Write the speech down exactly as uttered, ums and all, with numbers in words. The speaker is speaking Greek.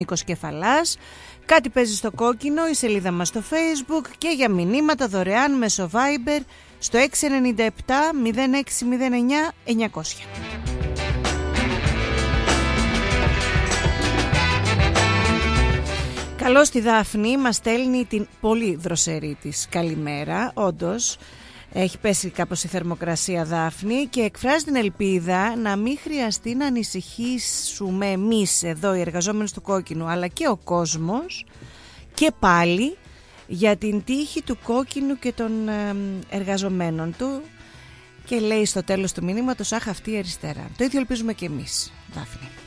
Νίκος Κεφαλάς. Κάτι παίζει στο κόκκινο, η σελίδα μας στο Facebook, και για μηνύματα δωρεάν μέσω Viber στο έξι εννιά επτά μηδέν έξι μηδέν εννιά εννιακόσια. Καλώς τη Δάφνη, μας στέλνει την πολύ δροσερή της καλημέρα. Όντως έχει πέσει κάπως η θερμοκρασία, Δάφνη, και εκφράζει την ελπίδα να μην χρειαστεί να ανησυχήσουμε εμείς εδώ οι εργαζόμενοι του κόκκινου, αλλά και ο κόσμος και πάλι για την τύχη του κόκκινου και των εργαζομένων του. Και λέει στο τέλος του μηνύματος, αχ, αυτή η αριστερά. Το ίδιο ελπίζουμε και εμείς, Δάφνη.